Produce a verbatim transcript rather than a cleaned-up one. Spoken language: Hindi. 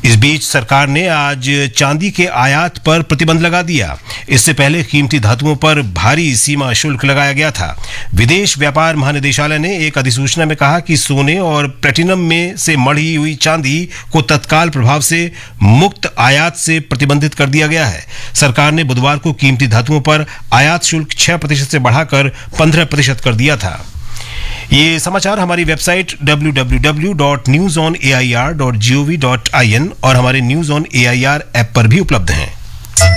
इस बीच सरकार ने आज चांदी के आयात पर प्रतिबंध लगा दिया। इससे पहले कीमती धातुओं पर भारी सीमा शुल्क लगाया गया था। विदेश व्यापार महानिदेशालय ने एक अधिसूचना में कहा कि सोने और प्लेटिनम में से मढ़ी हुई चांदी को तत्काल प्रभाव से मुक्त आयात से प्रतिबंधित कर दिया गया है। सरकार ने बुधवार को कीमती धातुओं पर आयात शुल्क छह प्रतिशत से बढ़ाकर पंद्रह प्रतिशत कर दिया था। ये समाचार हमारी website W W W dot news on A I R dot G O V dot I N और हमारे news on A I R app पर भी उपलब्ध हैं।